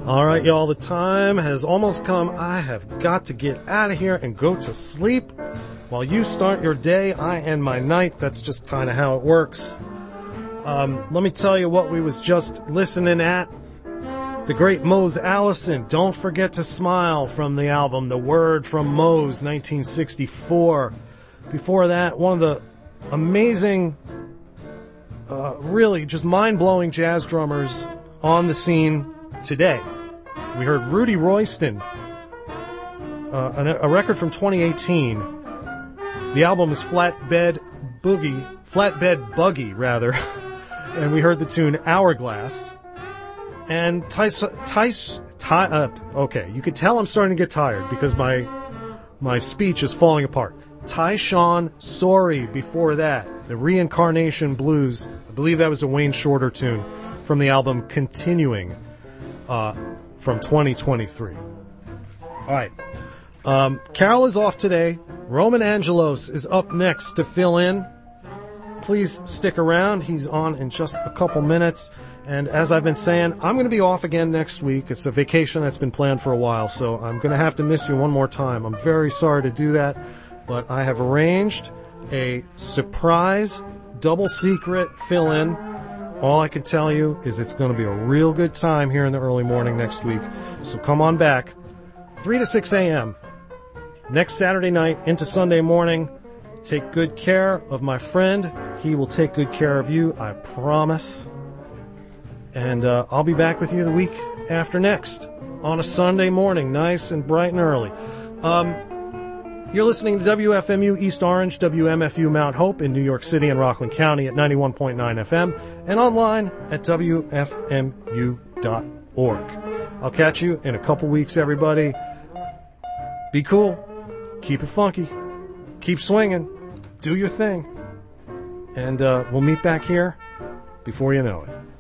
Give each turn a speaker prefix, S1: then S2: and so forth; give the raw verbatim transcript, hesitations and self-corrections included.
S1: All right, y'all, the time has almost come. I have got to get out of here and go to sleep. While you start your day, I end my night. That's just kind of how it works. Um, let me tell you what we was just listening at. The great Mose Allison, Don't Forget to Smile, from the album The Word from Mose, nineteen sixty-four. Before that, one of the amazing, uh, really just mind-blowing jazz drummers on the scene today. We heard Rudy Royston, uh, a record from twenty eighteen. The album is Flatbed Boogie, Flatbed Buggy, rather. And we heard the tune Hourglass. And Tice, Tice, Ty, uh, okay, you could tell I'm starting to get tired because my my speech is falling apart. Tyshawn Sorey before that, the Reincarnation Blues. I believe that was a Wayne Shorter tune from the album Continuing, uh, from twenty twenty-three. All right. Um, Carol is off today. Roman Angelos is up next to fill in. Please stick around. He's on in just a couple minutes. And as I've been saying, I'm going to be off again next week. It's a vacation that's been planned for a while, so I'm going to have to miss you one more time. I'm very sorry to do that, but I have arranged a surprise, double secret fill-in. All I can tell you is it's going to be a real good time here in the early morning next week. So come on back, three to six a.m. next Saturday night into Sunday morning. Take good care of my friend. He will take good care of you, I promise. And uh, I'll be back with you the week after next on a Sunday morning, nice and bright and early. Um, you're listening to W F M U East Orange, W M F U Mount Hope in New York City and Rockland County at ninety-one point nine F M and online at W F M U dot org. I'll catch you in a couple weeks, everybody. Be cool. Keep it funky. Keep swinging. Do your thing. And uh, we'll meet back here before you know it.